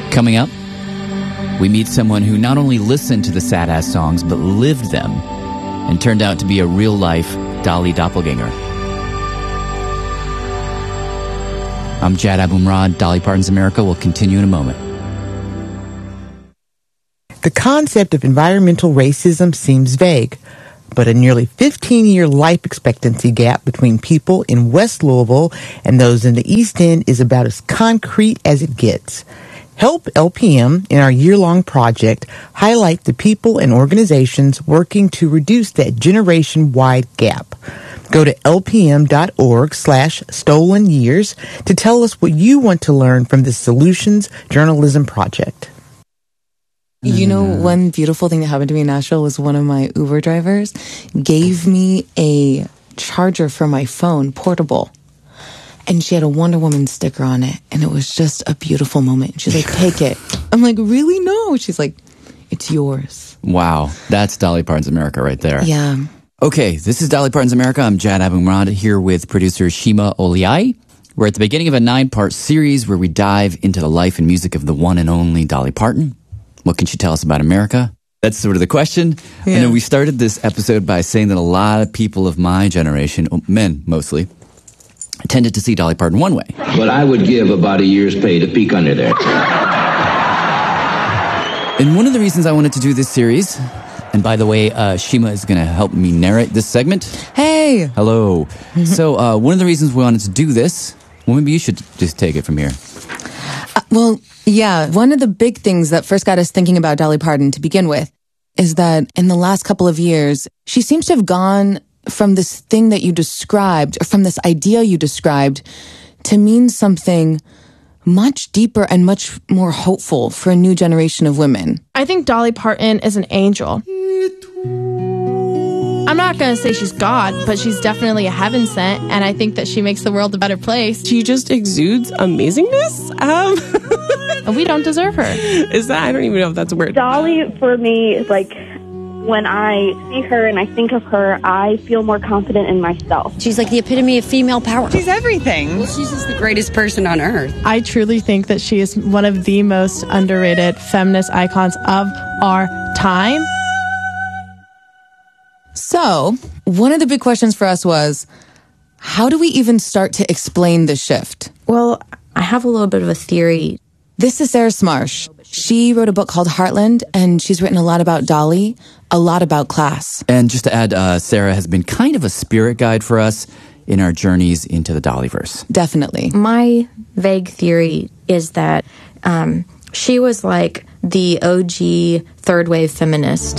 Coming up, we meet someone who not only listened to the sad-ass songs, but lived them and turned out to be a real-life Dolly doppelganger. I'm Jad Abumrad. Dolly Parton's America will continue in a moment. The concept of environmental racism seems vague, but a nearly 15-year life expectancy gap between people in West Louisville and those in the East End is about as concrete as it gets. Help LPM in our year-long project highlight the people and organizations working to reduce that generation-wide gap. Go to lpm.org/stolen years to tell us what you want to learn from this Solutions Journalism Project. You know, one beautiful thing that happened to me in Nashville was one of my Uber drivers gave me a charger for my phone, portable. And she had a Wonder Woman sticker on it. And it was just a beautiful moment. She's like, take it. I'm like, really? No. She's like, it's yours. Wow. That's Dolly Parton's America right there. Yeah. Okay, this is Dolly Parton's America. I'm Jad Abumrad here with producer Shima Oliai. We're at the beginning of a 9-part series where we dive into the life and music of the one and only Dolly Parton. What can she tell us about America? That's sort of the question. Yeah. And then we started this episode by saying that a lot of people of my generation, men mostly, tended to see Dolly Parton one way. But I would give about a year's pay to peek under there. And one of the reasons I wanted to do this series, and by the way, Shima is going to help me narrate this segment. Hey! Hello. So one of the reasons we wanted to do this, well, maybe you should just take it from here. Well, yeah, one of the big things that first got us thinking about Dolly Parton to begin with is that in the last couple of years, she seems to have gone from this thing that you described, or from this idea you described, to mean something much deeper and much more hopeful for a new generation of women. I think Dolly Parton is an angel. I'm not going to say she's God, but she's definitely a heaven sent, and I think that she makes the world a better place. She just exudes amazingness. And we don't deserve her. Is that? I don't even know if that's a word. Dolly, for me, is like, when I see her and I think of her, I feel more confident in myself. She's like the epitome of female power. She's everything. Well, she's just the greatest person on earth. I truly think that she is one of the most underrated feminist icons of our time. So, one of the big questions for us was, how do we even start to explain the shift? Well, I have a little bit of a theory. This is Sarah Smarsh. She wrote a book called Heartland, and she's written a lot about Dolly, a lot about class. And just to add, Sarah has been kind of a spirit guide for us in our journeys into the Dollyverse. Definitely. My vague theory is that she was like the OG third wave feminist.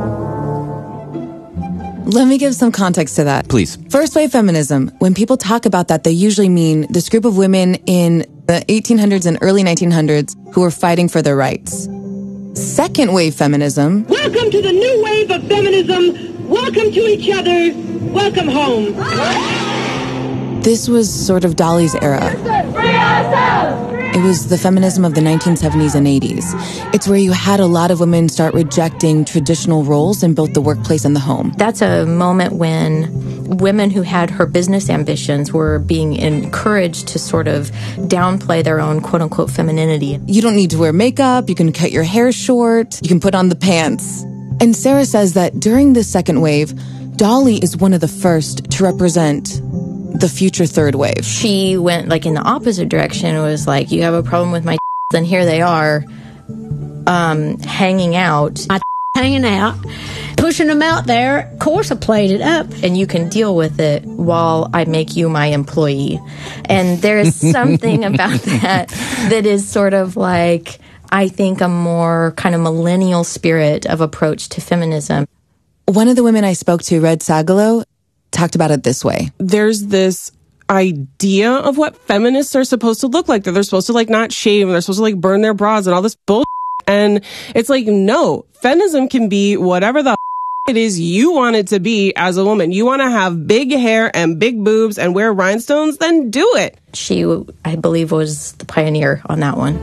Let me give some context to that. Please. First wave feminism, when people talk about that, they usually mean this group of women in the 1800s and early 1900s who were fighting for their rights. Second wave feminism. Welcome to the new wave of feminism. Welcome to each other. Welcome home. This was sort of Dolly's era. It was the feminism of the 1970s and 80s. It's where you had a lot of women start rejecting traditional roles in both the workplace and the home. That's a moment when women who had her business ambitions were being encouraged to sort of downplay their own quote-unquote femininity. You don't need to wear makeup, you can cut your hair short, you can put on the pants. And Sarah says that during this second wave, Dolly is one of the first to represent the future third wave. She went like in the opposite direction. It was like, you have a problem with my and here they are hanging out. Hanging out, pushing them out there. Of course I played it up. And you can deal with it while I make you my employee. And there's something about that is sort of like, I think, a more kind of millennial spirit of approach to feminism. One of the women I spoke to, Red Sagalo, talked about it this way. There's this idea of what feminists are supposed to look like, that they're supposed to like not shave and they're supposed to like burn their bras and all this bullshit. And it's like, no, feminism can be whatever the it is you want it to be as a woman. You want to have big hair and big boobs and wear rhinestones, then do it. She, I believe, was the pioneer on that one.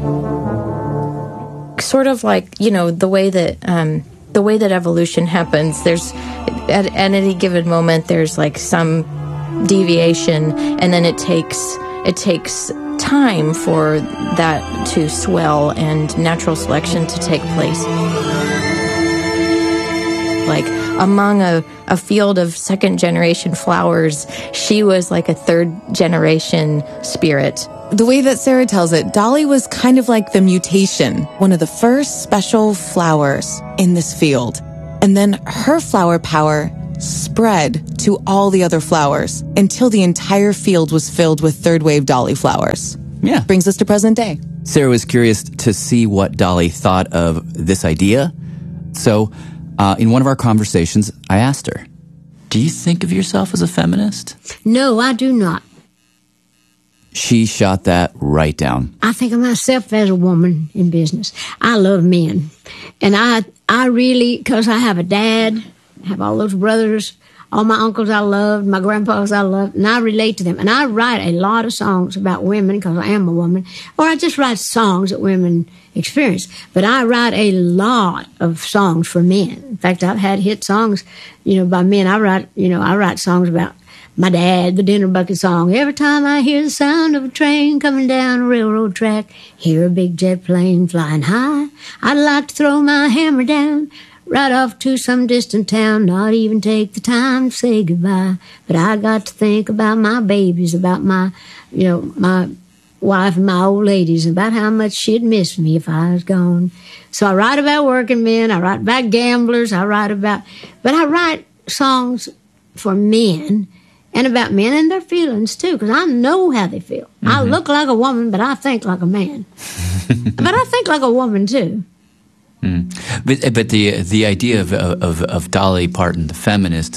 Sort of like, you know, the way that evolution happens, there's at any given moment there's like some deviation, and then it takes time for that to swell and natural selection to take place. Like among a field of second-generation flowers, she was like a third-generation spirit. The way that Sarah tells it, Dolly was kind of like the mutation, one of the first special flowers in this field. And then her flower power spread to all the other flowers until the entire field was filled with third-wave Dolly flowers. Yeah. Brings us to present day. Sarah was curious to see what Dolly thought of this idea. So, in one of our conversations, I asked her, do you think of yourself as a feminist? No, I do not. She shot that right down. I think of myself as a woman in business. I love men. And I really, because I have a dad, I have all those brothers, all my uncles I loved, my grandpas I loved, and I relate to them. And I write a lot of songs about women because I am a woman, or I just write songs that women experience. But I write a lot of songs for men. In fact, I've had hit songs, by men. I write songs about my dad, the dinner bucket song. Every time I hear the sound of a train coming down a railroad track, hear a big jet plane flying high, I'd like to throw my hammer down, right off to some distant town, not even take the time to say goodbye. But I got to think about my babies, about my wife and my old ladies, about how much she'd miss me if I was gone. So I write about working men, I write about gamblers, but I write songs for men and about men and their feelings too, because I know how they feel. Mm-hmm. I look like a woman, but I think like a man. But I think like a woman too. Mm. But the idea of Dolly Parton, the feminist,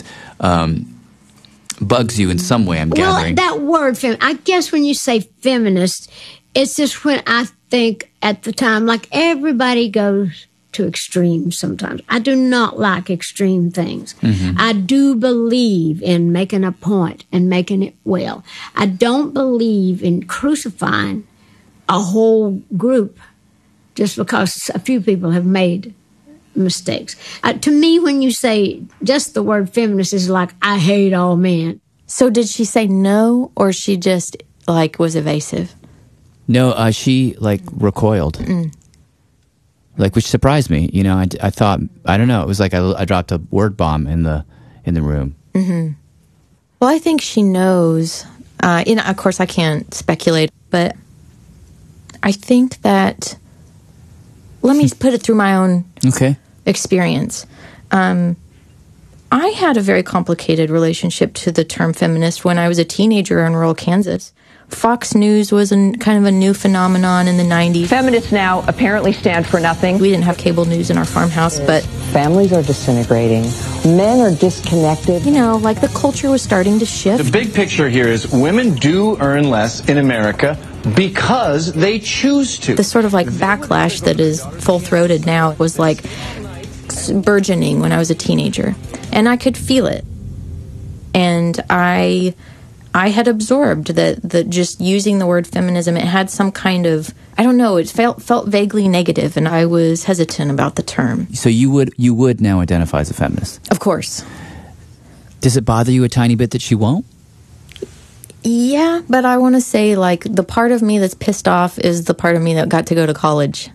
bugs you in some way, I'm gathering. Well, that word, I guess when you say feminist, it's just when I think at the time, like everybody goes to extremes sometimes. I do not like extreme things. Mm-hmm. I do believe in making a point and making it well. I don't believe in crucifying a whole group just because a few people have made mistakes. To me, when you say just the word feminist is like, I hate all men. So did she say no, or she just was evasive? No, she recoiled. Mm. Which surprised me. I thought, I don't know, it was like I dropped a word bomb in the room. Mm-hmm. Well, I think she knows. Of course, I can't speculate, but I think that, let me put it through my own experience. I had a very complicated relationship to the term feminist when I was a teenager in rural Kansas. Fox News was kind of a new phenomenon in the 90s. Feminists now apparently stand for nothing. We didn't have cable news in our farmhouse, but... Families are disintegrating. Men are disconnected. The culture was starting to shift. The big picture here is women do earn less in America because they choose to. The sort of backlash that is full-throated now was burgeoning when I was a teenager. And I could feel it. And I had absorbed that just using the word feminism, it had some kind of, I don't know, it felt vaguely negative, and I was hesitant about the term. So you would now identify as a feminist? Of course. Does it bother you a tiny bit that she won't? Yeah, but I want to say, the part of me that's pissed off is the part of me that got to go to college.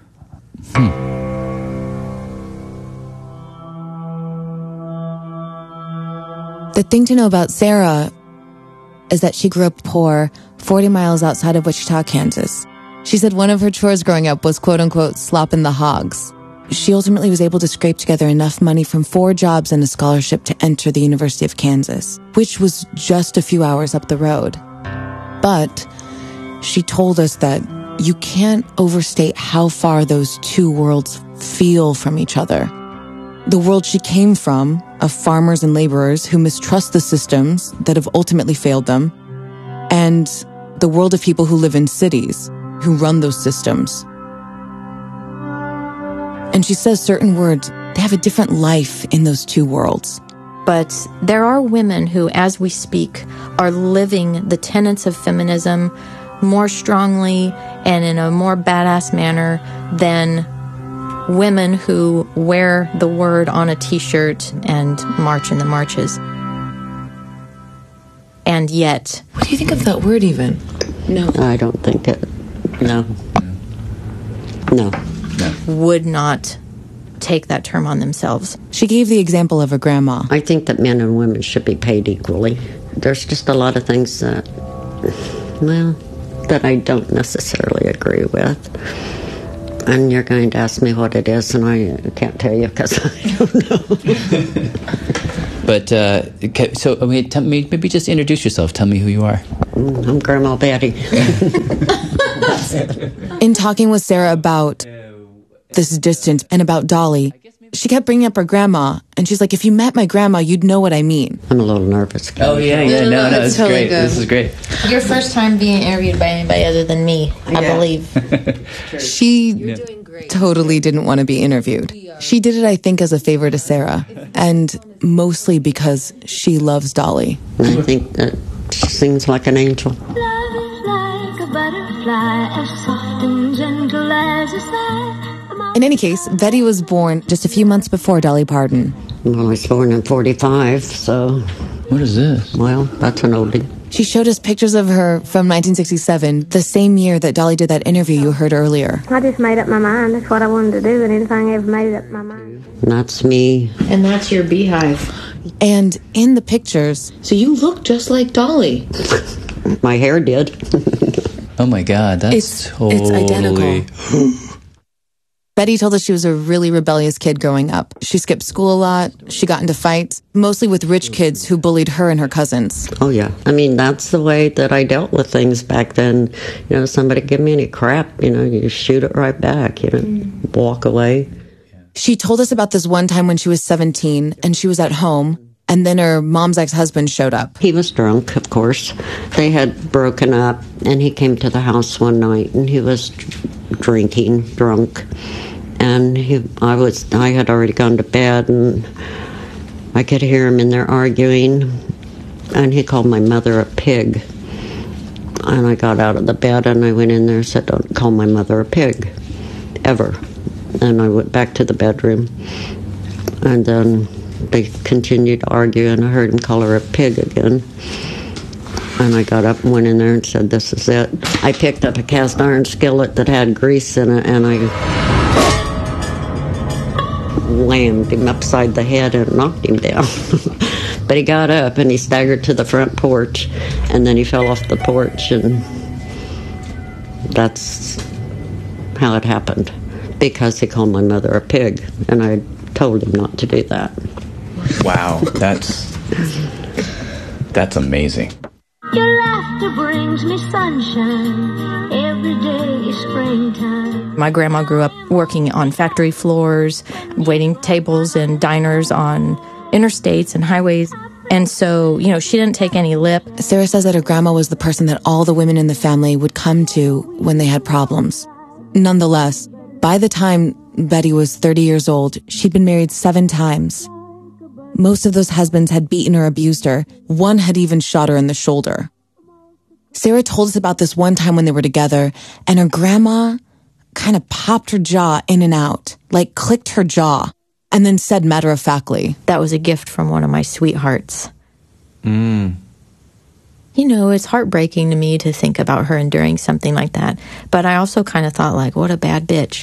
The thing to know about Sarah is that she grew up poor, 40 miles outside of Wichita, Kansas. She said one of her chores growing up was quote-unquote slopping the hogs. She ultimately was able to scrape together enough money from 4 jobs and a scholarship to enter the University of Kansas, which was just a few hours up the road. But she told us that you can't overstate how far those two worlds feel from each other. The world she came from, of farmers and laborers who mistrust the systems that have ultimately failed them, and the world of people who live in cities, who run those systems. And she says certain words, they have a different life in those two worlds. But there are women who, as we speak, are living the tenets of feminism more strongly and in a more badass manner than women who wear the word on a t-shirt and march in the marches. And yet... What do you think of that word even? No. I don't think it. No. Would not take that term on themselves. She gave the example of her grandma. I think that men and women should be paid equally. There's just a lot of things that, that I don't necessarily agree with. And you're going to ask me what it is, and I can't tell you because I don't know. But, maybe just introduce yourself. Tell me who you are. I'm Grandma Betty. In talking with Sarah about this distance and about Dolly, she kept bringing up her grandma, and she's like, if you met my grandma, you'd know what I mean. I'm a little nervous. Oh, yeah, no, it's it's totally great. good. This is great. Your first time being interviewed by anybody other than me, I believe. She totally didn't want to be interviewed. She did it, I think, as a favor to Sarah, and mostly because she loves Dolly. I think that she sings like an angel. Love is like a butterfly, as soft and gentle as a sigh. In any case, Betty was born just a few months before Dolly Parton. Well, I was born in 45, so... What is this? Well, that's an oldie. She showed us pictures of her from 1967, the same year that Dolly did that interview you heard earlier. I just made up my mind. That's what I wanted to do, and anything I ever made up my mind. And that's me. And that's your beehive. And in the pictures... So you look just like Dolly. My hair did. Oh my God, that's It's totally... identical. Betty told us she was a really rebellious kid growing up. She skipped school a lot. She got into fights, mostly with rich kids who bullied her and her cousins. Oh, yeah. I mean, that's the way that I dealt with things back then. Somebody give me any crap, you shoot it right back, walk away. She told us about this one time when she was 17 and she was at home, and then her mom's ex-husband showed up. He was drunk, of course. They had broken up, and he came to the house one night, and he was drinking, drunk. And I had already gone to bed, and I could hear him in there arguing, and he called my mother a pig. And I got out of the bed, and I went in there and said, don't call my mother a pig, ever. And I went back to the bedroom, and then they continued to argue, and I heard him call her a pig again. And I got up and went in there and said, this is it. I picked up a cast iron skillet that had grease in it, and I whammed him upside the head and knocked him down. But he got up and he staggered to the front porch, and then he fell off the porch, and that's how it happened, because he called my mother a pig, and I told him not to do that. Wow, that's amazing. Your laughter brings me sunshine. Every day is springtime. My grandma grew up working on factory floors, waiting tables and diners on interstates and highways. And so, she didn't take any lip. Sarah says that her grandma was the person that all the women in the family would come to when they had problems. Nonetheless, by the time Betty was 30 years old, she'd been married 7 times. Most of those husbands had beaten or abused her. One had even shot her in the shoulder. Sarah told us about this one time when they were together, and her grandma kind of popped her jaw in and out, like clicked her jaw, and then said matter-of-factly, that was a gift from one of my sweethearts. It's heartbreaking to me to think about her enduring something like that. But I also kind of thought, like, what a bad bitch,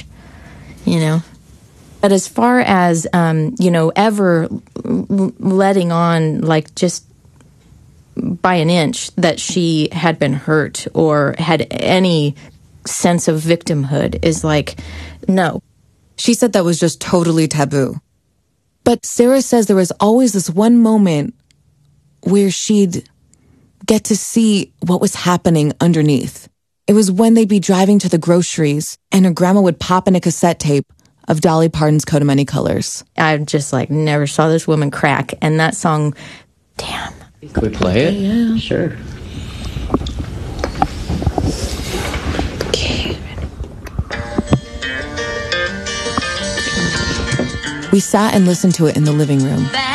But as far as, ever letting on, like, just by an inch that she had been hurt or had any sense of victimhood is like, no. She said that was just totally taboo. But Sarah says there was always this one moment where she'd get to see what was happening underneath. It was when they'd be driving to the groceries and her grandma would pop in a cassette tape of Dolly Parton's Coat of Many Colors. I just never saw this woman crack. And that song, damn. Can we play it? Yeah. Sure. Okay. We sat and listened to it in the living room.